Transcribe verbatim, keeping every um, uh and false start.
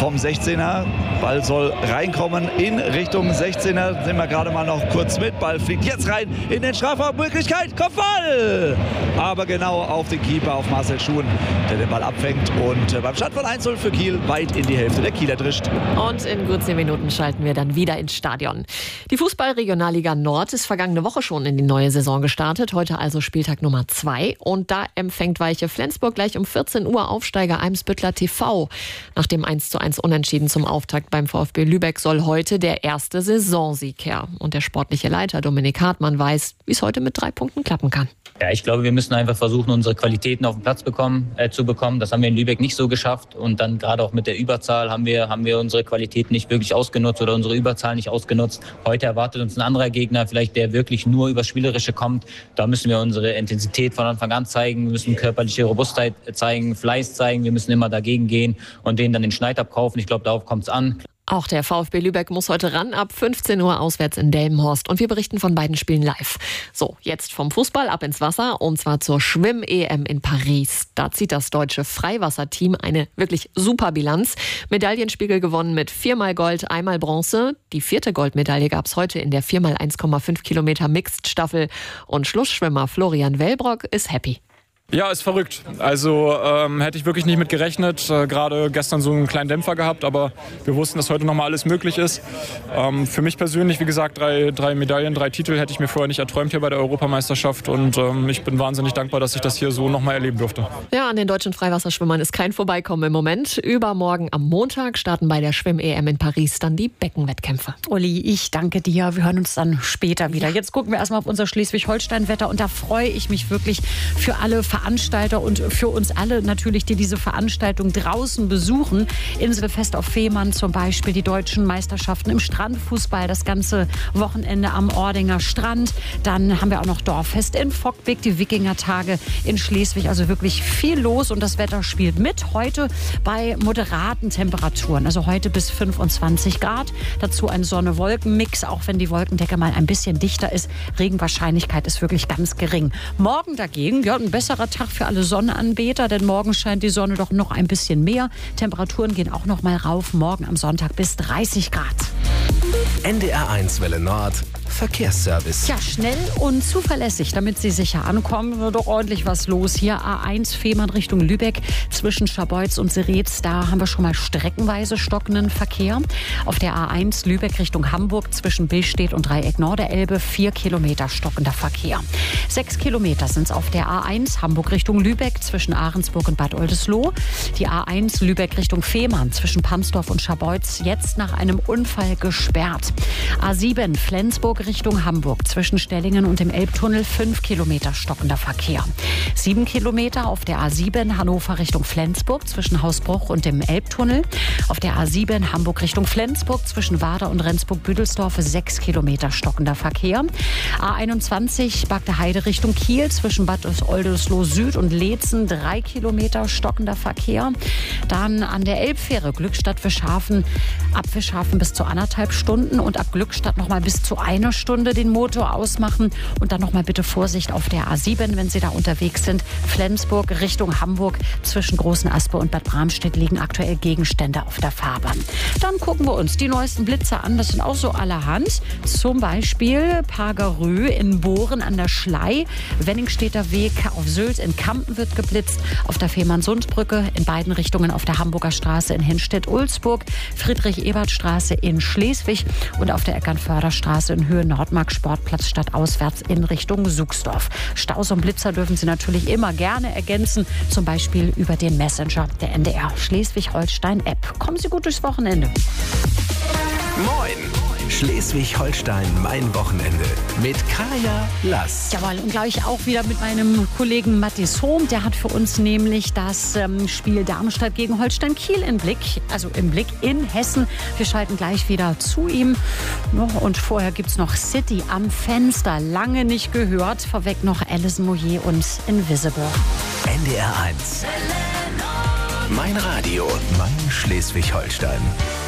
vom sechzehner. Ball soll reinkommen in Richtung sechzehner. Sind wir gerade mal noch kurz mit. Ball fliegt jetzt rein in den Strafraum. Möglichkeit, Kopfball! Aber genau auf den Keeper, auf Marcel Schuhen, der den Ball abfängt. Und beim Stand von eins null für Kiel weit in die Hälfte der Kieler drischt. Und in gut zehn Minuten schalten wir dann wieder ins Stadion. Die Fußball-Regionalliga Nord ist vergangene Woche schon in die neue Saison gestartet. Heute also Spieltag Nummer zwei. Und da empfängt Weiche Flensburg gleich um vierzehn Uhr Aufsteiger Eimsbüttler T V. Nach dem eins zu eins Unentschieden zum Auftakt beim VfB Lübeck soll heute der erste Saisonsieg her. Und der sportliche Leiter Dominik Hartmann weiß, wie es heute mit drei Punkten klappen kann. Ja, ich glaube, wir müssen einfach versuchen, unsere Qualitäten auf den Platz bekommen, äh, zu bekommen. Das haben wir in Lübeck nicht so geschafft. Und dann gerade auch mit der Überzahl haben wir, haben wir unsere Qualitäten nicht wirklich ausgenutzt oder unsere Überzahl nicht ausgenutzt. Heute erwartet uns ein anderer Gegner, vielleicht der wirklich nur übers Spielerische kommt. Da müssen wir unsere Intensität von Anfang an zeigen. Wir müssen körperliche Robustheit zeigen, Fleiß zeigen. Wir müssen immer dagegen gehen und denen dann den Schneid abkaufen. Ich glaube, darauf kommt es an. Auch der VfB Lübeck muss heute ran, ab fünfzehn Uhr auswärts in Delmenhorst. Und wir berichten von beiden Spielen live. So, jetzt vom Fußball ab ins Wasser und zwar zur Schwimm-E M in Paris. Da zieht das deutsche Freiwasserteam eine wirklich super Bilanz. Medaillenspiegel gewonnen mit viermal Gold, einmal Bronze. Die vierte Goldmedaille gab es heute in der vier mal eins Komma fünf Kilometer Mixed-Staffel. Und Schlussschwimmer Florian Wellbrock ist happy. Ja, ist verrückt. Also ähm, hätte ich wirklich nicht mit gerechnet. Äh, Gerade gestern so einen kleinen Dämpfer gehabt, aber wir wussten, dass heute nochmal alles möglich ist. Ähm, für mich persönlich, wie gesagt, drei, drei Medaillen, drei Titel hätte ich mir vorher nicht erträumt hier bei der Europameisterschaft. Und ähm, ich bin wahnsinnig dankbar, dass ich das hier so nochmal erleben durfte. Ja, an den deutschen Freiwasserschwimmern ist kein Vorbeikommen im Moment. Übermorgen am Montag starten bei der Schwimm-E M in Paris dann die Beckenwettkämpfe. Uli, ich danke dir. Wir hören uns dann später wieder. Jetzt gucken wir erstmal auf unser Schleswig-Holstein-Wetter und da freue ich mich wirklich für alle Veranstalter und für uns alle natürlich, die diese Veranstaltung draußen besuchen. Inselfest auf Fehmarn zum Beispiel, die deutschen Meisterschaften im Strandfußball, das ganze Wochenende am Ordinger Strand. Dann haben wir auch noch Dorffest in Fockbeck, die Wikingertage in Schleswig. Also wirklich viel los und das Wetter spielt mit. Heute bei moderaten Temperaturen, also heute bis fünfundzwanzig Grad. Dazu ein Sonne-Wolken-Mix, auch wenn die Wolkendecke mal ein bisschen dichter ist. Regenwahrscheinlichkeit ist wirklich ganz gering. Morgen dagegen, ja, ein besserer Tag für alle Sonnenanbeter, denn morgen scheint die Sonne doch noch ein bisschen mehr. Temperaturen gehen auch noch mal rauf, morgen am Sonntag bis dreißig Grad. N D R eins Welle Nord, Verkehrsservice. Ja, schnell und zuverlässig, damit Sie sicher ankommen. Wird doch ordentlich was los. Hier A eins Fehmarn Richtung Lübeck zwischen Scharbeutz und Seretz. Da haben wir schon mal streckenweise stockenden Verkehr. Auf der A eins Lübeck Richtung Hamburg zwischen Billstedt und Dreieck Norderelbe vier Kilometer stockender Verkehr. Sechs Kilometer sind es auf der A eins Hamburg Richtung Lübeck zwischen Ahrensburg und Bad Oldesloe. Die A eins Lübeck Richtung Fehmarn zwischen Pamsdorf und Scharbeutz jetzt nach einem Unfall gesperrt. A sieben Flensburg Richtung Hamburg zwischen Stellingen und dem Elbtunnel fünf Kilometer stockender Verkehr. sieben Kilometer auf der A sieben Hannover Richtung Flensburg zwischen Hausbruch und dem Elbtunnel. Auf der A sieben Hamburg Richtung Flensburg zwischen Wader und Rendsburg-Büdelsdorf sechs Kilometer stockender Verkehr. A einundzwanzig Bagde Heide Richtung Kiel zwischen Bad Oldesloe Süd und Leetzen drei Kilometer stockender Verkehr. Dann an der Elbfähre Glückstadt-Fischhafen, ab Fischhafen bis zu anderthalb Stunden und ab Glückstadt noch mal bis zu einer Stunde den Motor ausmachen. Und dann noch mal bitte Vorsicht auf der A sieben, wenn Sie da unterwegs sind. Flensburg Richtung Hamburg zwischen Großen Aspe und Bad Bramstedt liegen aktuell Gegenstände auf der Fahrbahn. Dann gucken wir uns die neuesten Blitzer an. Das sind auch so allerhand. Zum Beispiel Pargerö in Bohren an der Schlei. Wenningstedter Weg auf Sylt in Kampen wird geblitzt. Auf der Fehmarnsundbrücke in beiden Richtungen auf der Hamburger Straße in Hinstedt-Ulzburg. Friedrich-Ebert-Straße in Schleswig und auf der Eckernförderstraße in Höhe Nordmark-Sportplatz stadtauswärts in Richtung Suchsdorf. Staus und Blitzer dürfen Sie natürlich immer gerne ergänzen, zum Beispiel über den Messenger der N D R Schleswig-Holstein-App. Kommen Sie gut durchs Wochenende. Moin! Schleswig-Holstein, mein Wochenende mit Kaya Lass. Jawohl, und gleich auch wieder mit meinem Kollegen Mathis Hohm. Der hat für uns nämlich das ähm, Spiel Darmstadt gegen Holstein Kiel im Blick. Also im Blick in Hessen. Wir schalten gleich wieder zu ihm. Und vorher gibt es noch City am Fenster. Lange nicht gehört. Vorweg noch Alison Moyet und Invisible. N D R eins. Mein Radio, mein Schleswig-Holstein.